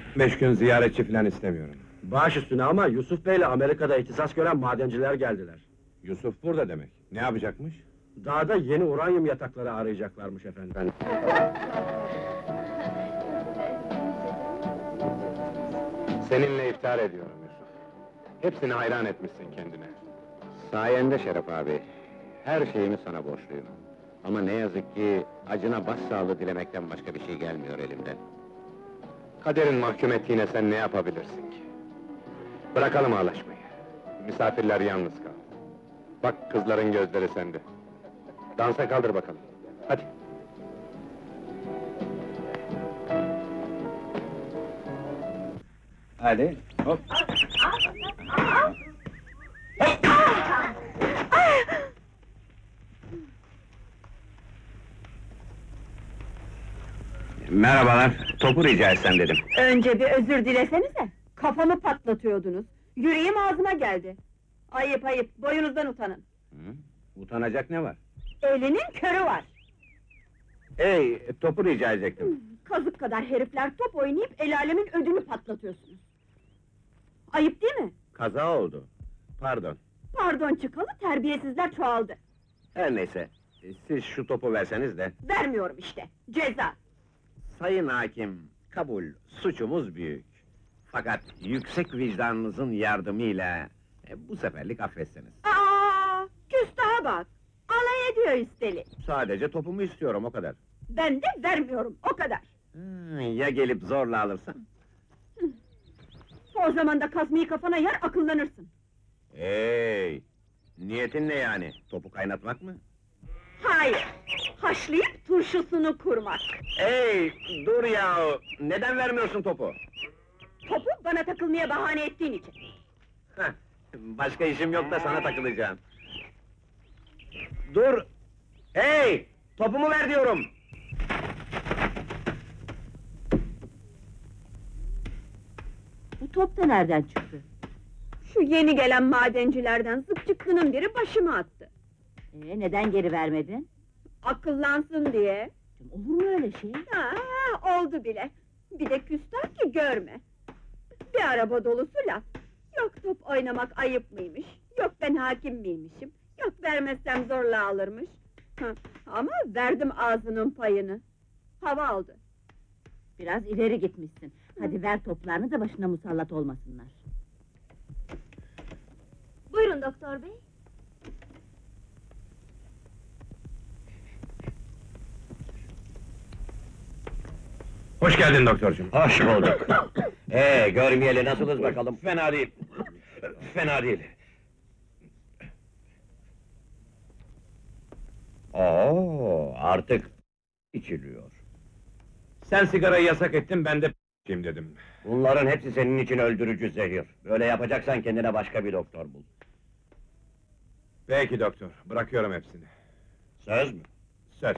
5 gün ziyaretçi falan istemiyorum. Baş üstüne ama Yusuf Bey'le Amerika'da ihtisas gören madenciler geldiler. Yusuf burada demek. Ne yapacakmış? Dağda yeni uranyum yatakları arayacaklarmış efendim. Seninle iftihar ediyorum Yusuf. Hepsini hayran etmişsin kendine. Sayende Şeref abi. Her şeyimi sana borçluyum. Ama ne yazık ki acına başsağlığı dilemekten başka bir şey gelmiyor elimden. Kaderin mahkum ettiğine sen ne yapabilirsin ki? Bırakalım ağlaşmayı. Misafirler yalnız kal. Bak kızların gözleri sende. Dansa kaldır bakalım. Hadi. Hadi, hop. Merhabalar, topu rica etsem dedim. Önce bir özür dilesenize. Kafamı patlatıyordunuz. Yüreğim ağzıma geldi. Ayıp ayıp, boyunuzdan utanın. Hı? Utanacak ne var? Elinin körü var. Topu rica edecektim. Kazık kadar herifler top oynayıp el alemin ödünü patlatıyorsunuz. Ayıp değil mi? Kaza oldu. Pardon. Pardon çıkalı terbiyesizler çoğaldı. Her neyse, siz şu topu verseniz de. Vermiyorum işte, ceza. Sayın hakim, kabul, suçumuz büyük. Fakat yüksek vicdanınızın yardımıyla bu seferlik affetsiniz. Aa, küstaha bak! Alay ediyor üstelik. Sadece topumu istiyorum, o kadar. Ben de vermiyorum, o kadar. Ya gelip zorla alırsan? O zaman da kazmayı kafana yer, akıllanırsın. Niyetin ne yani? Topu kaynatmak mı? Hayır, haşlayıp turşusunu kurmak. Dur ya! Neden vermiyorsun topu? Topu bana takılmaya bahane ettiğin için. Heh, başka işim yok da sana takılacağım. Dur! Topumu ver diyorum! Bu top da nereden çıktı? Şu yeni gelen madencilerden zıpçıklının biri başıma attı. Neden geri vermedin? Akıllansın diye. Olur mu öyle şey? Oldu bile. Bir de küstah ki görme. Bir araba dolusu laf. Yok top oynamak ayıp mıymış? Yok ben hakim miymişim? Yok vermezsem zorla alırmış. Ama verdim ağzının payını. Hava aldı. Biraz ileri gitmişsin. Hadi ver toplarını da başına musallat olmasınlar. Buyurun doktor bey. Hoş geldin doktorcuğum. Hoş bulduk. Görmeyeli nasılız bakalım? Fena değil. Fena değil. Artık içiliyor. Sen sigarayı yasak ettin, ben de kim dedim. Bunların hepsi senin için öldürücü zehir. Böyle yapacaksan kendine başka bir doktor bul. Peki doktor, bırakıyorum hepsini. Söz mü? Söz.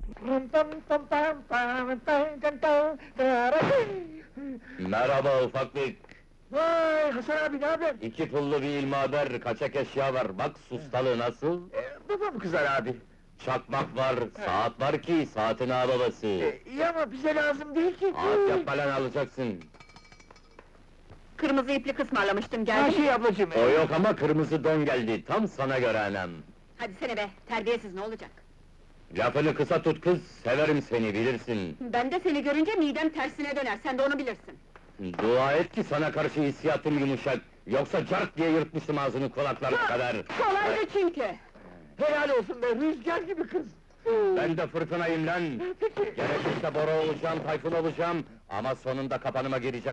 Merhaba ufaklık. Vay Hasan abi ne haber? 2 pullu bir ilmaber, kaçak eşya var. Bak sustalı nasıl? Babam kızar abi. Çakmak var, saat var ki saatin ağababası. İyi ama bize lazım değil ki. Ağaç yapmadan alacaksın. Kırmızı ipli kısmarlamıştım, Ha geldi mi? şey ablacığım. O yok ama kırmızı don geldi, tam sana göre anam. Hadi sene be, terbiyesiz ne olacak? Lafını kısa tut kız, severim seni bilirsin. Ben de seni görünce midem tersine döner, sen de onu bilirsin. Dua et ki sana karşı hissiyatım yumuşak. Yoksa cart diye yırtmıştım ağzını kulaklarına kadar. Kolaydı çünkü! Helal olsun be, rüzgar gibi kız. Ben de fırtınayım lan! Gerekirse Bora olacağım, Tayfun olacağım, ama sonunda kapanıma girecek.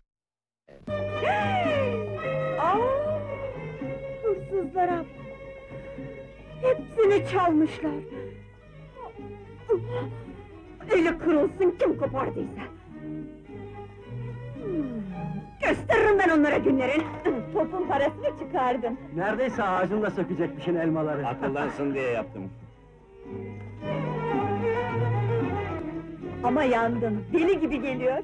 Hırsızlara bak! Hepsini çalmışlar! Eli kırılsın kim kopardıysa! Gösteririm ben onlara günlerin! Topun parasını çıkardım! Neredeyse ağacında sökecekmişin elmaları. Akıllansın diye yaptım. Ama yandım, deli gibi geliyor!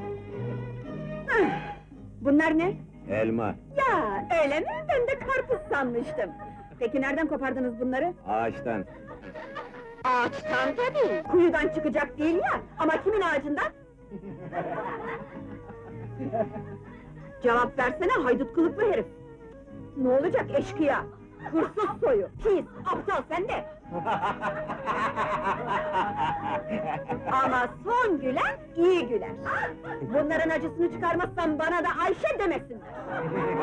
Bunlar ne? Elma, Ya, öyle mi? Ben de karpuz sanmıştım! Peki nereden kopardınız bunları? ağaçtan. Ağaçtan tabii! Kuyudan çıkacak değil ya, ama kimin ağacından? Cevap versene haydut kılıklı herif! Ne olacak eşkıya? Hırsız soyu, pis, aptal sen de! Ama son gülen iyi güler! Bunların acısını çıkarmazsam bana da Ayşe demesinler!